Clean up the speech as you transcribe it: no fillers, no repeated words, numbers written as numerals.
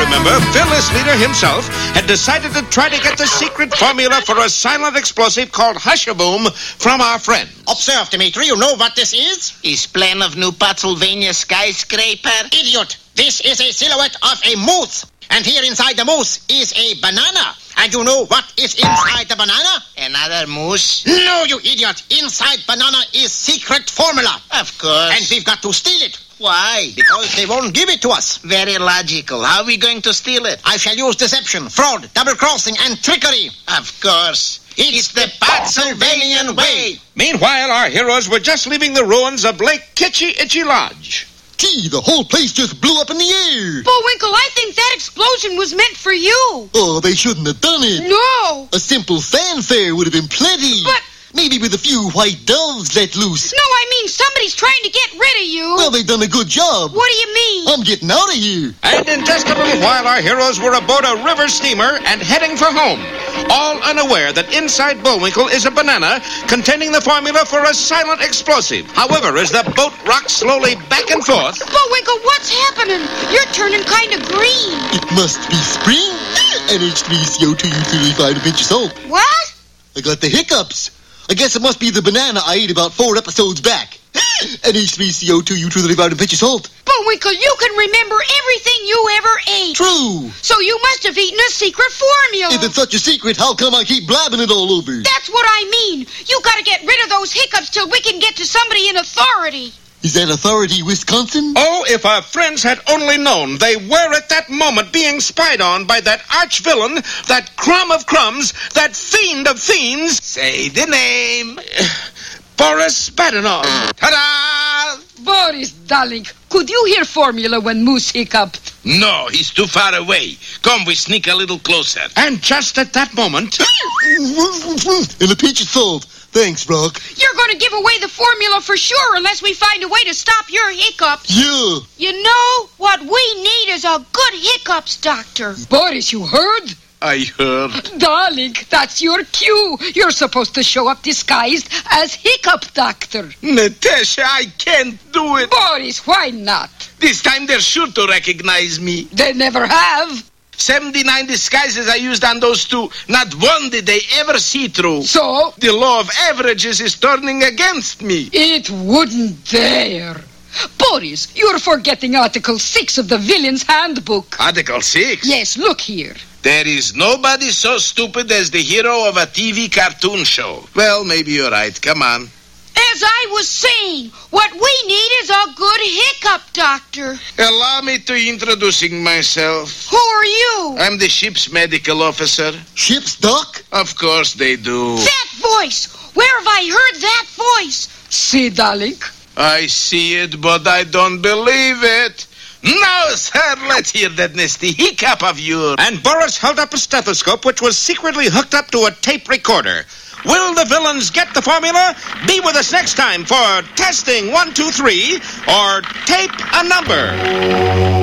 remember, Phyllis Leader himself had decided to try to get the secret formula for a silent explosive called Hush-a-Boom from our friend. Observe, Dimitri, you know what this is? Is plan of New Pennsylvania skyscraper? Idiot! This is a silhouette of a moose. And here inside the moose is a banana. And you know what is inside the banana? Another moose? No, you idiot. Inside banana is secret formula. Of course. And we've got to steal it. Why? Because they won't give it to us. Very logical. How are we going to steal it? I shall use deception, fraud, double-crossing, and trickery. Of course. It's the Pennsylvanian way. Meanwhile, our heroes were just leaving the ruins of Lake Kitchy Itchy Lodge. Gee, the whole place just blew up in the air. Bullwinkle, I think that explosion was meant for you. Oh, they shouldn't have done it. No. A simple fanfare would have been plenty. But... maybe with a few white doves let loose. No, I mean somebody's trying to get rid of you. Well, they've done a good job. What do you mean? I'm getting out of here. And in just a little while, our heroes were aboard a river steamer and heading for home, all unaware that inside Bullwinkle is a banana containing the formula for a silent explosive. However, as the boat rocks slowly back and forth... Bullwinkle, what's happening? You're turning kind of green. It must be spring. NH3CO2U335 to pinch of salt. What? I got the hiccups. I guess it must be the banana I ate about 4 episodes back. NH3CO2U335 to pinch of salt. Bullwinkle, you can remember everything you ever ate. True. So you must have eaten a secret formula. If it's such a secret, how come I keep blabbing it all over? That's what I mean. You gotta get rid of those hiccups till we can get to somebody in authority. Is that authority Wisconsin? Oh, if our friends had only known they were at that moment being spied on by that arch-villain, that crumb of crumbs, that fiend of fiends... Say the name. Boris Badenov. Ta-da! Boris, darling, could you hear formula when Moose hiccuped? No, he's too far away. Come, we sneak a little closer. And just at that moment... And a pinch of salt. Thanks, Rock. You're going to give away the formula for sure unless we find a way to stop your hiccups. Yeah. You know, what we need is a good hiccups doctor. Boris, you heard? I heard. Darling, that's your cue. You're supposed to show up disguised as Hiccup Doctor. Natasha, I can't do it. Boris, why not? This time they're sure to recognize me. They never have. 79 disguises I used on those two. Not one did they ever see through. So? The law of averages is turning against me. It wouldn't dare. Boris, you're forgetting Article 6 of the Villain's Handbook. Article 6? Yes, look here. There is nobody so stupid as the hero of a TV cartoon show. Well, maybe you're right. Come on. As I was saying, what we need is a good hiccup doctor. Allow me to introducing myself. Who are you? I'm the ship's medical officer. Ship's doc? Of course they do. That voice! Where have I heard that voice? See, darling? I see it, but I don't believe it. Now, sir, let's hear that nasty hiccup of yours. And Boris held up a stethoscope which was secretly hooked up to a tape recorder. Will the villains get the formula? Be with us next time for Testing 1, 2, 3 or Tape a Number.